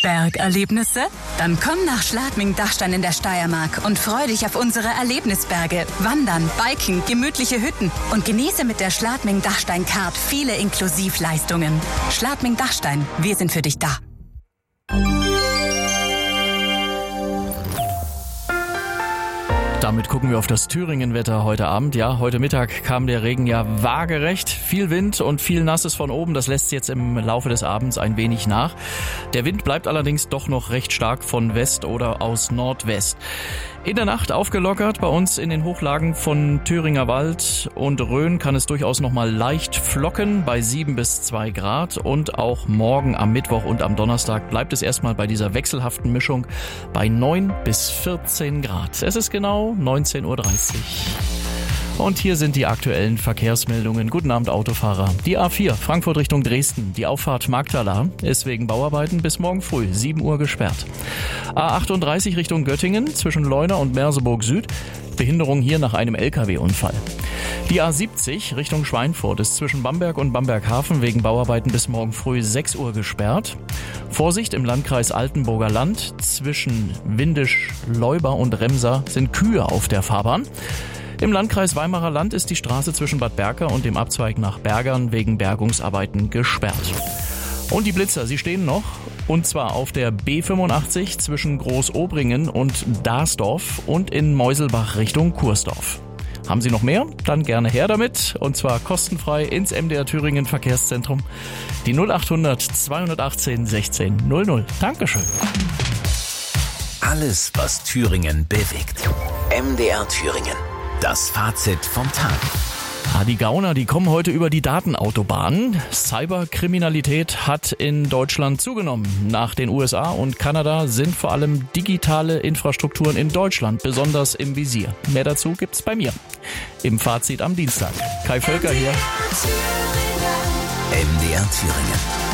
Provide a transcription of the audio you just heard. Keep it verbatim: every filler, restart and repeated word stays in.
Bergerlebnisse? Dann komm nach Schladming-Dachstein in der Steiermark und freu dich auf unsere Erlebnisberge, Wandern, Biken, gemütliche Hütten und genieße mit der Schladming-Dachstein-Card viele Inklusivleistungen. Schladming-Dachstein, wir sind für dich da. Damit gucken wir auf das Thüringen-Wetter heute Abend. Ja, heute Mittag kam der Regen ja waagerecht. Viel Wind und viel Nasses von oben. Das lässt jetzt im Laufe des Abends ein wenig nach. Der Wind bleibt allerdings doch noch recht stark von West oder aus Nordwest. In der Nacht aufgelockert. Bei uns in den Hochlagen von Thüringer Wald und Rhön kann es durchaus noch mal leicht flocken bei sieben bis zwei Grad. Und auch morgen am Mittwoch und am Donnerstag bleibt es erstmal bei dieser wechselhaften Mischung bei neun bis vierzehn Grad. Es ist genau neunzehn Uhr dreißig. Und hier sind die aktuellen Verkehrsmeldungen. Guten Abend, Autofahrer. Die A vier Frankfurt Richtung Dresden. Die Auffahrt Magdala ist wegen Bauarbeiten bis morgen früh sieben Uhr gesperrt. A achtunddreißig Richtung Göttingen zwischen Leuna und Merseburg Süd. Behinderung hier nach einem L K W-Unfall. Die A siebzig Richtung Schweinfurt ist zwischen Bamberg und Bamberghafen wegen Bauarbeiten bis morgen früh sechs Uhr gesperrt. Vorsicht im Landkreis Altenburger Land. Zwischen Windisch, Leuba und Remsa sind Kühe auf der Fahrbahn. Im Landkreis Weimarer Land ist die Straße zwischen Bad Berka und dem Abzweig nach Bergern wegen Bergungsarbeiten gesperrt. Und die Blitzer, sie stehen noch, und zwar auf der B fünfundachtzig zwischen Großobringen und Dasdorf und in Meuselbach Richtung Kursdorf. Haben Sie noch mehr? Dann gerne her damit, und zwar kostenfrei ins M D R Thüringen Verkehrszentrum. Die null achthundert zweihundertachtzehn sechzehn null null. Dankeschön. Alles, was Thüringen bewegt. M D R Thüringen. Das Fazit vom Tag. Ah, die Gauner, die kommen heute über die Datenautobahn. Cyberkriminalität hat in Deutschland zugenommen. Nach den U S A und Kanada sind vor allem digitale Infrastrukturen in Deutschland besonders im Visier. Mehr dazu gibt's bei mir im Fazit am Dienstag. Kai Völker hier. M D R Thüringen.